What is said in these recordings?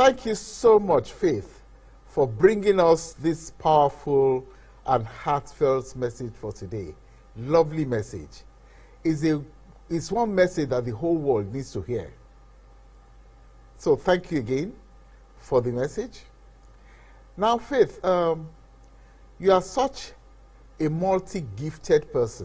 Thank you so much, Faith, for bringing us this powerful and heartfelt message for today. Lovely message. It's one message that the whole world needs to hear. So thank you again for the message. Now, Faith, you are such a multi-gifted person.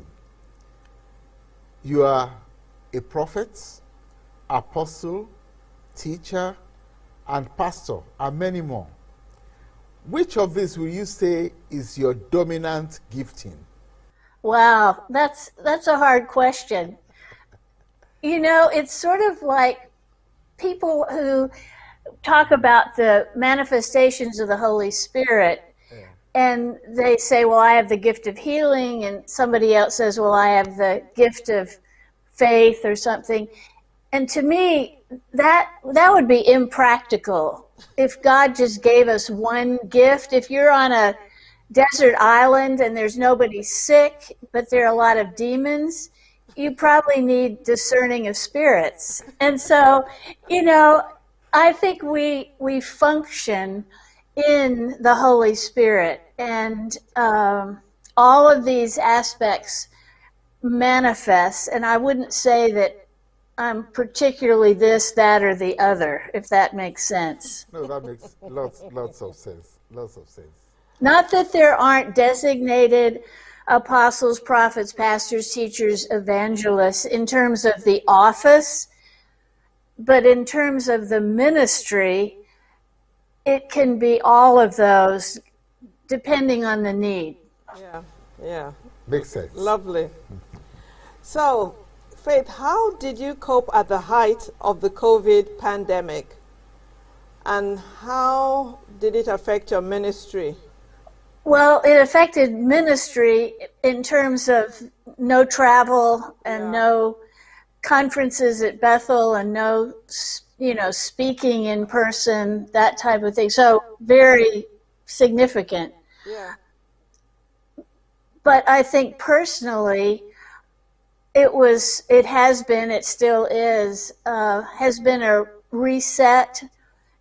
You are a prophet, apostle, teacher, and pastor, and many more. Which of these will you say is your dominant gifting? Wow, that's a hard question. You know, it's sort of like people who talk about the manifestations of the Holy Spirit, and they say, well, I have the gift of healing, and somebody else says, well, I have the gift of faith or something. And to me, that would be impractical. If God just gave us one gift, if you're on a desert island and there's nobody sick, but there are a lot of demons, you probably need discerning of spirits. And so, you know, I think we function in the Holy Spirit, and all of these aspects manifest, and I wouldn't say that I'm particularly this, that, or the other, if that makes sense. No, that makes lots of sense. Lots of sense. Not that there aren't designated apostles, prophets, pastors, teachers, evangelists in terms of the office, but in terms of the ministry, it can be all of those depending on the need. Yeah. Makes sense. Lovely. So, Faith, how did you cope at the height of the COVID pandemic? And how did it affect your ministry? Well, it affected ministry in terms of no travel and no conferences at Bethel and no, speaking in person, that type of thing. So very significant. Yeah. But I think personally, it still is, has been a reset